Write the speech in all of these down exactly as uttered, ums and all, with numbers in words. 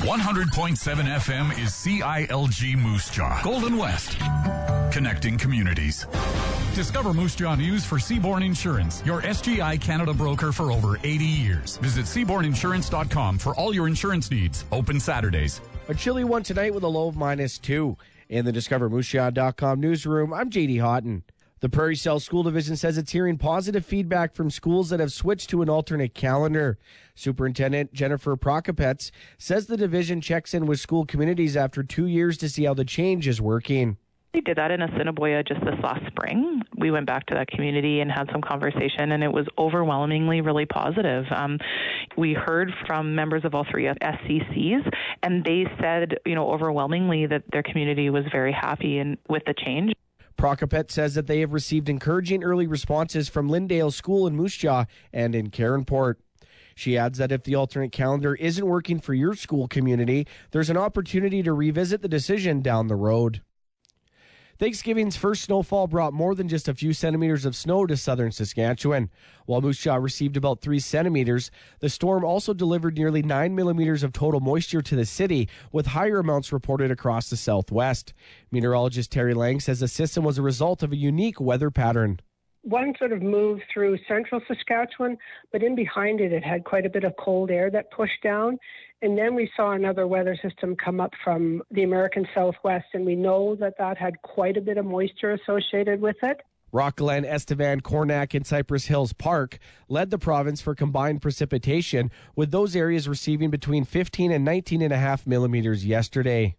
one hundred point seven F M is C I L G Moose Jaw, Golden West, connecting communities. Discover Moose Jaw News for Seaborn Insurance, your S G I Canada broker for over eighty years. Visit seaborn insurance dot com for all your insurance needs. Open Saturdays. A chilly one tonight with a low of minus two. In the Discover Moose Jaw dot com newsroom, I'm J D Houghton. The Prairie South School Division says it's hearing positive feedback from schools that have switched to an alternate calendar. Superintendent Jennifer Prokopets says the division checks in with school communities after two years to see how the change is working. We did that in Assiniboia just this last spring. We went back to that community and had some conversation, and it was overwhelmingly really positive. Um, we heard from members of all three S C Cs, and they said, you know, overwhelmingly that their community was very happy in, with the change. Prokopet says that they have received encouraging early responses from Lyndale School in Moose Jaw and in Caronport. She adds that if the alternate calendar isn't working for your school community, there's an opportunity to revisit the decision down the road. Thanksgiving's first snowfall brought more than just a few centimeters of snow to southern Saskatchewan. While Moose Jaw received about three centimeters, the storm also delivered nearly nine millimeters of total moisture to the city, with higher amounts reported across the southwest. Meteorologist Terry Lang says the system was a result of a unique weather pattern. One sort of moved through central Saskatchewan, but in behind it, it had quite a bit of cold air that pushed down. And then we saw another weather system come up from the American Southwest, and we know that that had quite a bit of moisture associated with it. Rock Glen, Estevan, Cornack, and Cypress Hills Park led the province for combined precipitation, with those areas receiving between fifteen and nineteen and a half millimeters yesterday.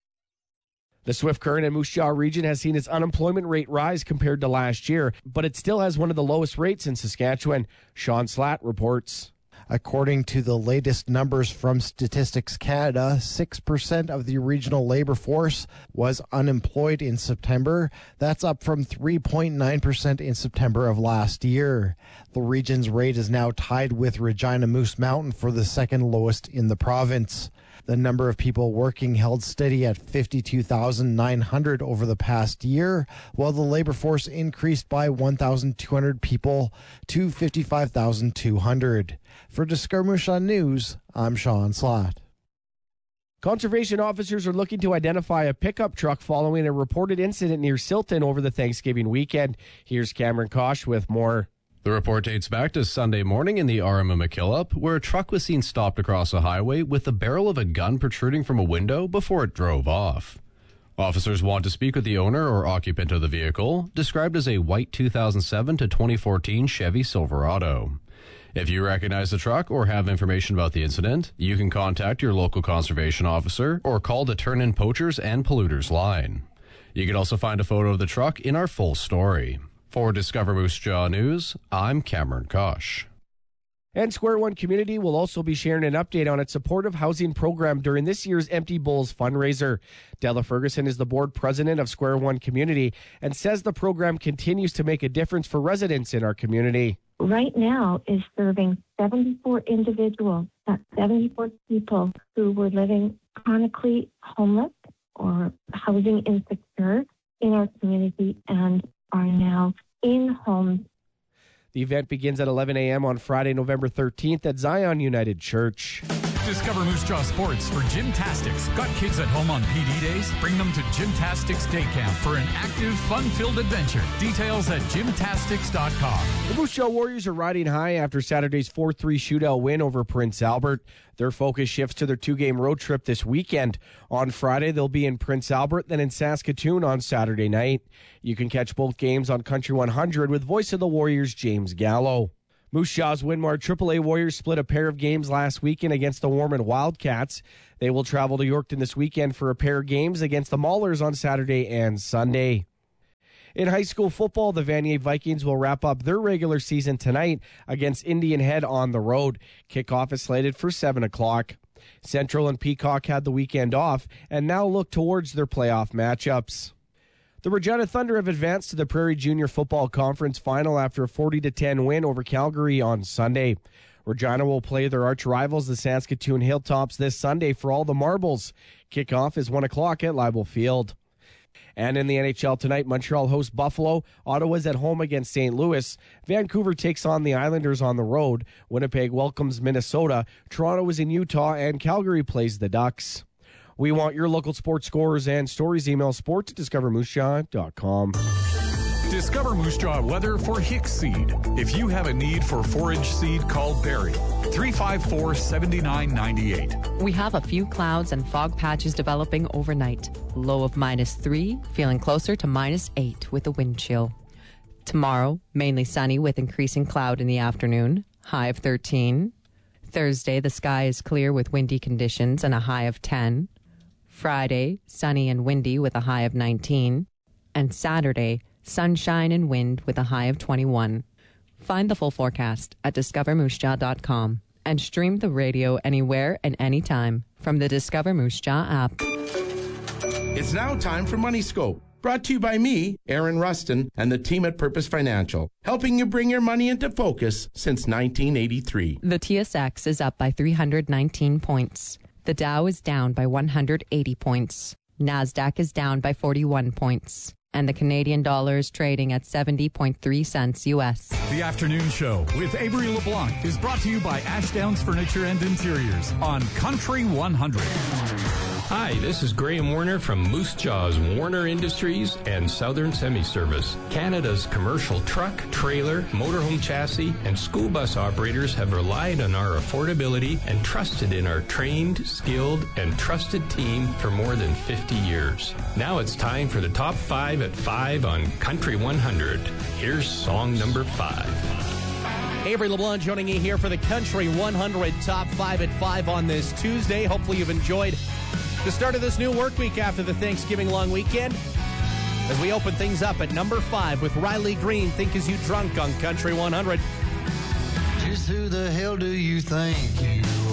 The Swift Current and Moose Jaw region has seen its unemployment rate rise compared to last year, but it still has one of the lowest rates in Saskatchewan. Sean Slatt reports. According to the latest numbers from Statistics Canada, six percent of the regional labor force was unemployed in September. That's up from three point nine percent in September of last year. The region's rate is now tied with Regina Moose Mountain for the second lowest in the province. The number of people working held steady at fifty-two thousand nine hundred over the past year, while the labor force increased by one thousand two hundred people to fifty-five thousand two hundred. For Discover Moose Jaw News, I'm Sean Slatt. Conservation officers are looking to identify a pickup truck following a reported incident near Silton over the Thanksgiving weekend. Here's Cameron Kosh with more. The report dates back to Sunday morning in the Arama-McKillop, where a truck was seen stopped across a highway with the barrel of a gun protruding from a window before it drove off. Officers want to speak with the owner or occupant of the vehicle, described as a white two thousand seven to twenty fourteen Chevy Silverado. If you recognize the truck or have information about the incident, you can contact your local conservation officer or call the Turn-In Poachers and Polluters line. You can also find a photo of the truck in our full story. For Discover Moose Jaw News, I'm Cameron Kosh. And Square One Community will also be sharing an update on its supportive housing program during this year's Empty Bowls fundraiser. Della Ferguson is the board president of Square One Community and says the program continues to make a difference for residents in our community. Right now is serving seventy-four individuals, that's seventy-four people who were living chronically homeless or housing insecure in our community and are now in homes. The event begins at eleven a.m. on Friday, November thirteenth at Zion United Church. Discover Moose Jaw Sports for Gymtastics. Got kids at home on P D days? Bring them to Gymtastics Day Camp for an active, fun-filled adventure. Details at gymtastics dot com. The Moose Jaw Warriors are riding high after Saturday's four three shootout win over Prince Albert. Their focus shifts to their two-game road trip this weekend. On Friday, they'll be in Prince Albert, then in Saskatoon on Saturday night. You can catch both games on Country one hundred with voice of the Warriors, James Gallo. Moose Jaw's Winmar triple A Warriors split a pair of games last weekend against the Warman Wildcats. They will travel to Yorkton this weekend for a pair of games against the Maulers on Saturday and Sunday. In high school football, the Vanier Vikings will wrap up their regular season tonight against Indian Head on the road. Kickoff is slated for seven o'clock. Central and Peacock had the weekend off and now look towards their playoff matchups. The Regina Thunder have advanced to the Prairie Junior Football Conference Final after a forty to ten win over Calgary on Sunday. Regina will play their arch rivals, the Saskatoon Hilltops, this Sunday for all the marbles. Kickoff is one o'clock at Leibel Field. And in the N H L tonight, Montreal hosts Buffalo. Ottawa's at home against Saint Louis. Vancouver takes on the Islanders on the road. Winnipeg welcomes Minnesota. Toronto is in Utah, and Calgary plays the Ducks. We want your local sports scores and stories. Email sports at discover moose jaw dot com. Discover Moose Jaw weather for Hicks Seed. If you have a need for forage seed, call Barry, three five four, seven nine nine eight. We have a few clouds and fog patches developing overnight. Low of minus three, feeling closer to minus eight with a wind chill. Tomorrow, mainly sunny with increasing cloud in the afternoon, high of thirteen. Thursday, the sky is clear with windy conditions and a high of ten. Friday, sunny and windy with a high of nineteen. And Saturday, sunshine and wind with a high of twenty-one. Find the full forecast at discover moose jaw dot com and stream the radio anywhere and anytime from the Discover Moose Jaw app. It's now time for Money Scope, brought to you by me, Aaron Rustin, and the team at Purpose Financial, helping you bring your money into focus since nineteen eighty-three. The T S X is up by three hundred nineteen points. The Dow is down by one hundred eighty points. NASDAQ is down by forty-one points. And the Canadian dollar is trading at seventy point three cents U S. The Afternoon Show with Avery LeBlanc is brought to you by Ashdowns Furniture and Interiors on Country one hundred. Hi, this is Graham Warner from Moose Jaws Warner Industries and Southern Semi-Service. Canada's commercial truck, trailer, motorhome chassis, and school bus operators have relied on our affordability and trusted in our trained, skilled, and trusted team for more than fifty years. Now it's time for the top five at five on Country one hundred. Here's song number five. Avery LeBlanc joining you here for the Country one hundred Top five at five on this Tuesday. Hopefully you've enjoyed the start of this new work week after the Thanksgiving long weekend. As we open things up at number five with Riley Green, Think Is You Drunk on Country one hundred. Just who the hell do you think you